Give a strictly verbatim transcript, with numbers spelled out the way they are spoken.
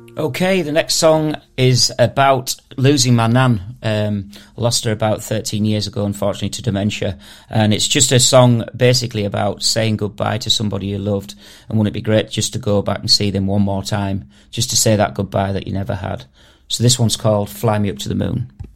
Okay, the next song is about losing my nan. Um, I lost her about thirteen years ago, unfortunately, to dementia. And it's just a song basically about saying goodbye to somebody you loved. And wouldn't it be great just to go back and see them one more time, just to say that goodbye that you never had. So this one's called Fly Me Up to the Moon.